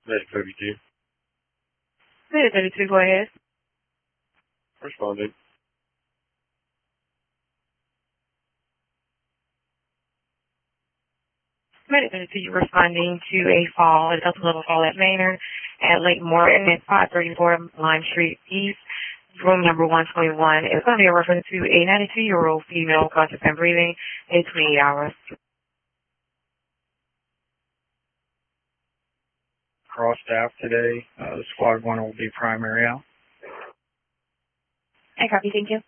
Medic 32. Medic 32, go ahead. Responding. Medic 32, you're responding to a fall, a Delta level fall at Manor at Lake Morton at 534 Lime Street East, room number 121. It's going to be a reference to a 92-year-old female conscious and breathing in 28 hours. Cross staff today. Squad 1 will be primary out. I copy, thank you.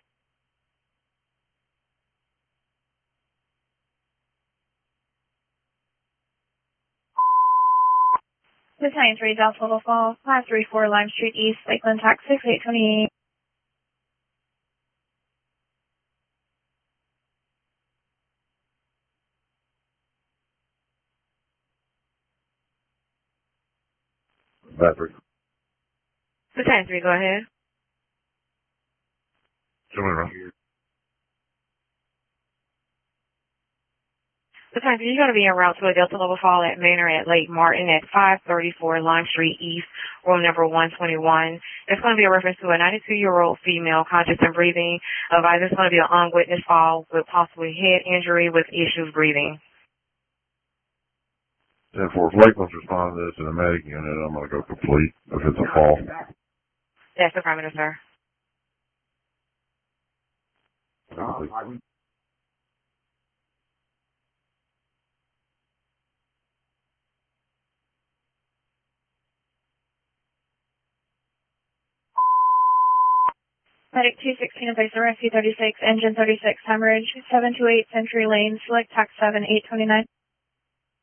The Science Raid Delta Level Fall, 534 Lime Street East, Lakeland Tax 6828. Patrick. The Science Raid, go ahead. Coming around. The Science Raid, you're going to be en route to a Delta level fall at Manor at Lake Martin at 534 Lime Street East, room number 121. It's going to be a reference to a 92-year-old female conscious and breathing. Advise it's going to be an unwitnessed fall with possibly head injury with issues breathing. And for if Lakeland's responding to this in a medic unit, I'm going to go complete if it's a fall. That's the parameter, sir. Medic 216 in place of rescue 36, engine 36, hemorrhage, 728 Century Lane, select tax 7, 829.